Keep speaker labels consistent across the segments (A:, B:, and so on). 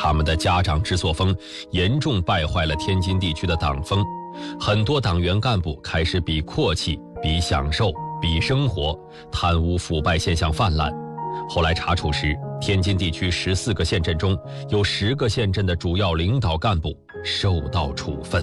A: 他们的家长制作风严重败坏了天津地区的党风，很多党员干部开始比阔气、比享受、比生活，贪污腐败现象泛滥。后来查处时，天津地区14个县镇中有10个县镇的主要领导干部受到处分。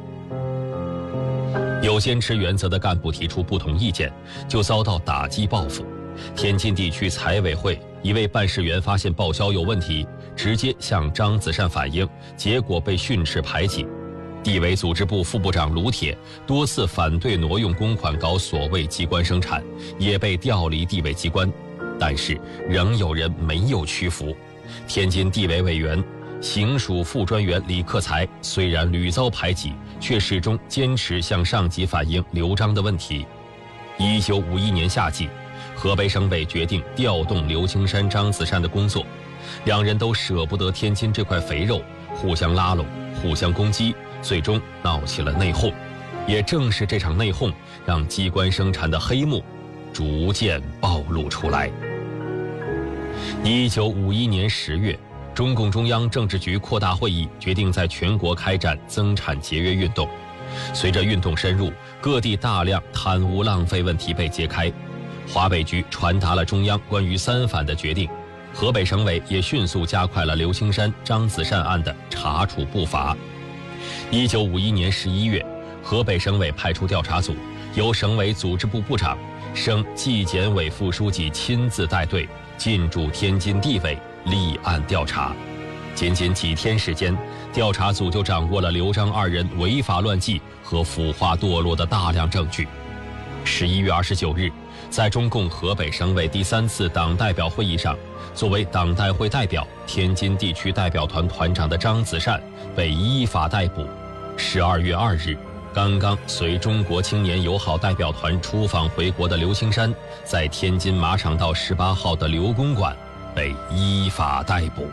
A: 有坚持原则的干部提出不同意见，就遭到打击报复。天津地区财委会一位办事员发现报销有问题，直接向张子善反映，结果被训斥排挤。地委组织部副部长卢铁多次反对挪用公款搞所谓机关生产，也被调离地委机关。但是仍有人没有屈服。天津地委委员、行署副专员李克才虽然屡遭排挤，却始终坚持向上级反映刘璋的问题。1951年夏季，河北省委决定调动刘青山、张子善的工作，两人都舍不得天津这块肥肉，互相拉拢，互相攻击，最终闹起了内讧。也正是这场内讧，让机关生产的黑幕逐渐暴露出来。1951年10月，中共中央政治局扩大会议决定在全国开展增产节约运动。随着运动深入，各地大量贪污浪费问题被揭开。华北局传达了中央关于3反的决定，河北省委也迅速加快了刘青山、张子善案的查处步伐。1951年11月，河北省委派出调查组，由省委组织部部长、省纪检委副书记亲自带队进驻天津地委立案调查。仅仅几天时间，调查组就掌握了刘璋2人违法乱纪和腐化堕落的大量证据。11月29日，在中共河北省委第3次党代表会议上，作为党代会代表、天津地区代表团团长的张子善被依法逮捕。12月2日，刚刚随中国青年友好代表团出访回国的刘青山，在天津马场道18号的刘公馆被依法逮捕。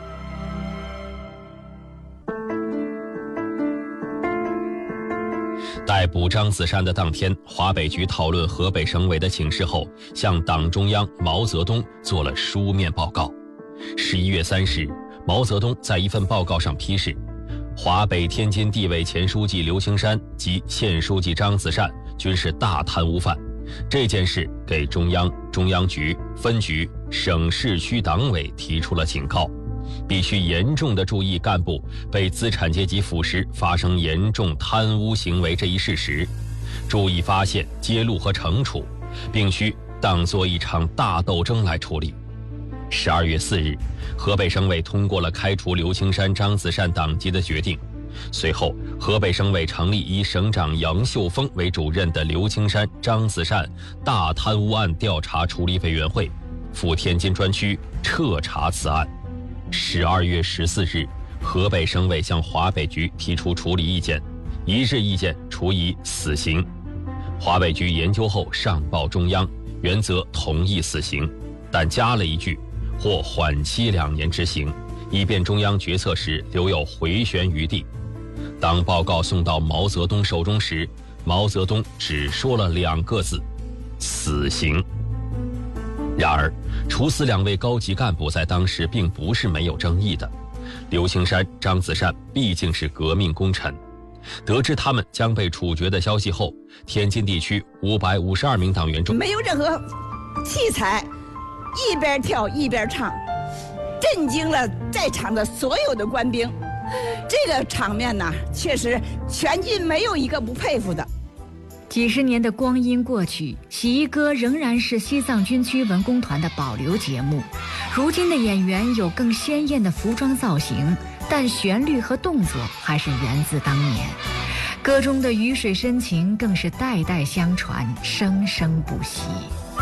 A: 逮捕张子善的当天，华北局讨论河北省委的请示后，向党中央毛泽东做了书面报告。11月30日，毛泽东在一份报告上批示，华北天津地委前书记刘青山及县书记张子善均是大贪污犯。这件事给中央、中央局、分局、省市区党委提出了警告，必须严重地注意干部被资产阶级腐蚀发生严重贪污行为这一事实，注意发现、揭露和惩处，并需当作一场大斗争来处理。12月4日，河北省委通过了开除刘青山、张子善党籍的决定。随后，河北省委成立以省长杨秀峰为主任的刘青山、张子善大贪污案调查处理委员会，赴天津专区彻查此案。12月14日，河北省委向华北局提出处理意见，一致意见处以死刑。华北局研究后上报中央，原则同意死刑，但加了一句或缓期2年执行，以便中央决策时留有回旋余地。当报告送到毛泽东手中时，毛泽东只说了2个字：死刑。然而，处死2位高级干部在当时并不是没有争议的。刘青山、张子善毕竟是革命功臣，得知他们将被处决的消息后，天津地区552名党员中
B: 没有任何器材，一边跳一边唱，震惊了在场的所有的官兵。这个场面呢，确实全军没有一个不佩服的。
C: 几十年的光阴过去，洗衣歌仍然是西藏军区文工团的保留节目。如今的演员有更鲜艳的服装造型，但旋律和动作还是源自当年。歌中的雨水深情更是代代相传，生生不息。